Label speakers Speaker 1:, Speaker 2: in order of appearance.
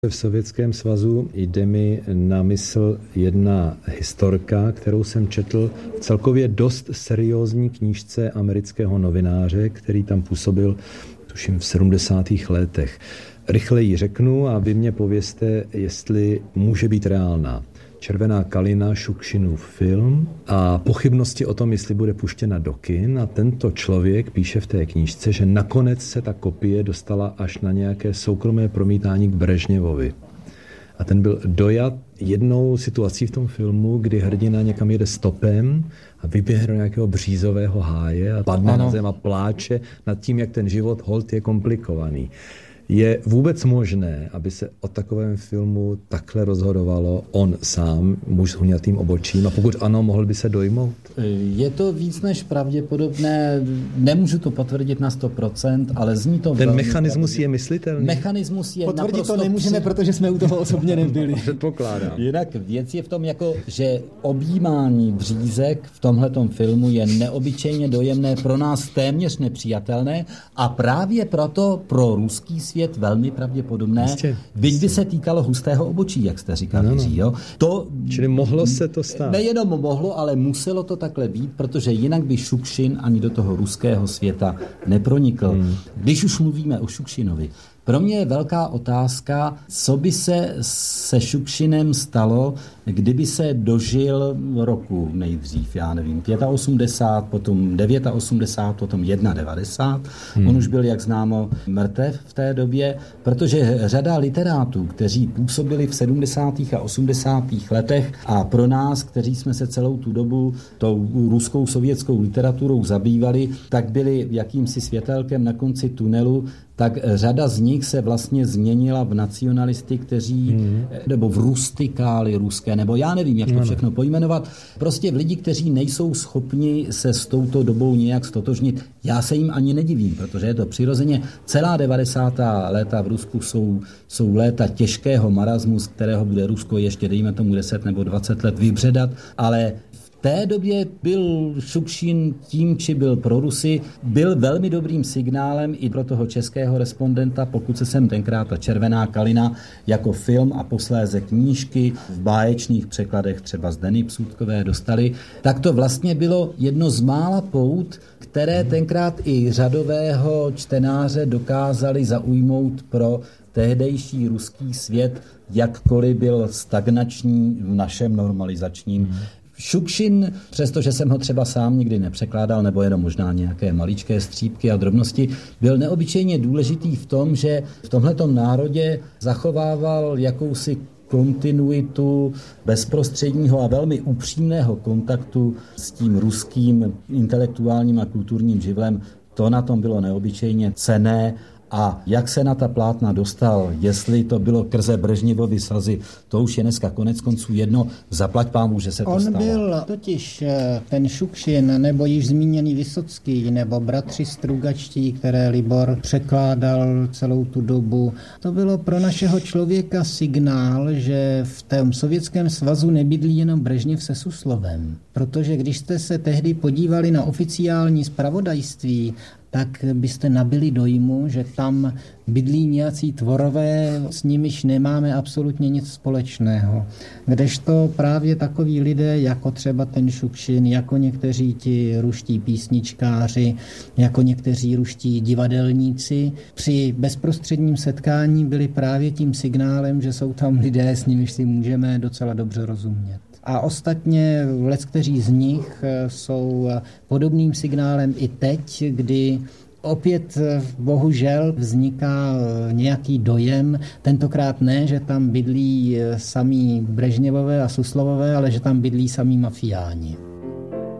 Speaker 1: V Sovětském svazu jde mi na mysl jedna historka, kterou jsem četl v celkově dost seriózní knížce amerického novináře, který tam působil, tuším, v 70. letech. Rychle ji řeknu a vy mě povězte, jestli může být reálná. Červená kalina, Šukšinův film a pochybnosti o tom, jestli bude puštěna do kin. A tento člověk píše v té knížce, že nakonec se ta kopie dostala až na nějaké soukromé promítání k Brežněvovi. A ten byl dojat jednou situací v tom filmu, kdy hrdina někam jede stopem a vyběhne do nějakého břízového háje a padne na zem a pláče nad tím, jak ten život holt je komplikovaný. Je vůbec možné, aby se o takovém filmu takhle rozhodovalo on sám, muž s huňatým obočím? A pokud ano, mohl by se dojmout?
Speaker 2: Je to víc než pravděpodobné. Nemůžu to potvrdit na 100%, ale zní to
Speaker 1: ten mechanismus je myslitelný?
Speaker 2: Mechanismus je
Speaker 3: potvrdit
Speaker 2: naprosto...
Speaker 3: to nemůžeme, protože jsme u toho osobně nebyli.
Speaker 1: Předpokládám.
Speaker 2: Jinak věc je v tom, jako, že objímání břízek v tomhletom filmu je neobyčejně dojemné, pro nás téměř nepřijatelné a právě proto pro ruský svět velmi pravděpodobné, byť by se týkalo hustého obočí, jak jste říkal, Jiří. Jo?
Speaker 1: Čili mohlo se to stát?
Speaker 2: Nejenom mohlo, ale muselo to takhle být, protože jinak by Šukšin ani do toho ruského světa nepronikl. Když už mluvíme o Šukšinovi, pro mě je velká otázka, co by se Šukšinem stalo, kdyby se dožil roku nejdřív, já nevím, 85, potom 89, potom 91. On už byl, jak známo, mrtev v té době, protože řada literátů, kteří působili v 70. a 80. letech a pro nás, kteří jsme se celou tu dobu tou ruskou sovětskou literaturou zabývali, tak byli jakýmsi světelkem na konci tunelu, tak řada z nich se vlastně změnila v nacionalisty, kteří, nebo v rustikály ruské, nebo já nevím, jak to všechno pojmenovat. Prostě v lidi, kteří nejsou schopni se s touto dobou nějak stotožnit. Já se jim ani nedivím, protože je to přirozeně. Celá 90. léta v Rusku jsou léta těžkého marazmu, z kterého bude Rusko ještě, dejme tomu 10 nebo 20 let vybředat, ale v té době byl Šukšin tím, či byl pro Rusy, byl velmi dobrým signálem i pro toho českého respondenta, pokud se sem tenkrát ta Červená kalina jako film a posléze knížky v báječných překladech třeba z Deny Psůtkové dostali, tak to vlastně bylo jedno z mála pout, které tenkrát i řadového čtenáře dokázali zaujmout pro tehdejší ruský svět, jakkoliv byl stagnační v našem normalizačním. Šukšin, přestože jsem ho třeba sám nikdy nepřekládal, nebo jenom možná nějaké maličké střípky a drobnosti, byl neobyčejně důležitý v tom, že v tomhletom národě zachovával jakousi kontinuitu bezprostředního a velmi upřímného kontaktu s tím ruským intelektuálním a kulturním živlem. To na tom bylo neobyčejně cenné. A jak se na ta plátna dostal, jestli to bylo krze Brežněvovy slzy, to už je dneska konec konců jedno, zaplať pámu, že se to stalo.
Speaker 3: On byl totiž ten Šukšin, nebo již zmíněný Vysocký, nebo bratři Strugačtí, které Libor překládal celou tu dobu. To bylo pro našeho člověka signál, že v tom Sovětském svazu nebydlí jenom Brežněv se Suslovem. Protože když jste se tehdy podívali na oficiální zpravodajství, tak byste nabili dojmu, že tam bydlí nějací tvorové, s nimiž nemáme absolutně nic společného. Kdežto právě takoví lidé, jako třeba ten Šukšin, jako někteří ti ruští písničkáři, jako někteří ruští divadelníci, při bezprostředním setkání byli právě tím signálem, že jsou tam lidé, s nimiž si můžeme docela dobře rozumět. A ostatně leckteří z nich jsou podobným signálem i teď, kdy opět bohužel vzniká nějaký dojem, tentokrát ne, že tam bydlí samí Brežněvové a Suslovové, ale že tam bydlí samí mafiáni.